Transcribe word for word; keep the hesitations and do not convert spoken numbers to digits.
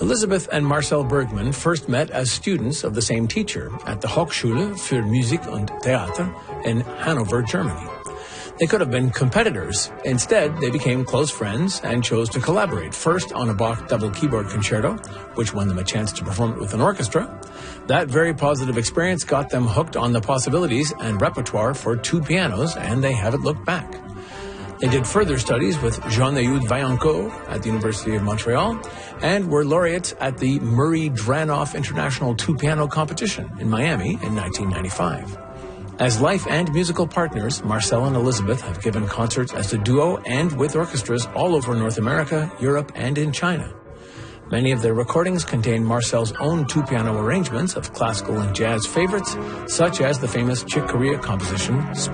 Elizabeth and Marcel Bergman first met as students of the same teacher at the Hochschule für Musik und Theater in Hanover, Germany. They could have been competitors. Instead, they became close friends and chose to collaborate, first on a Bach double keyboard concerto, which won them a chance to perform it with an orchestra. That very positive experience got them hooked on the possibilities and repertoire for two pianos, and they haven't looked back. They did further studies with Jean-Eudes Vaillancourt at the University of Montreal and were laureates at the Murray Dranoff International Two-Piano Competition in Miami in nineteen ninety-five. As life and musical partners, Marcel and Elizabeth have given concerts as a duo and with orchestras all over North America, Europe, and in China. Many of their recordings contain Marcel's own two-piano arrangements of classical and jazz favorites, such as the famous Chick Corea composition,